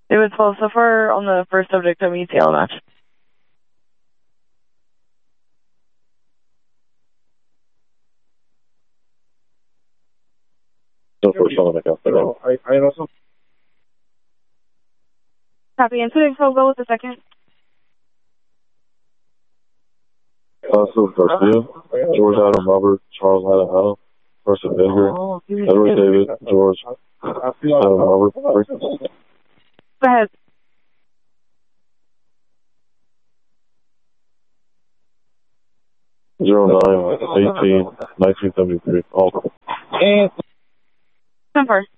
It was 12 so far on the first subject of ETL match. So first on the back after that. I also. Copy. Incident control, go with the second. So Garcia, George Adam Robert, Charles Adam, Person Edgar, Edward David, George Adam Robert. Go ahead. Zero 9 18 1973. All. 10-4.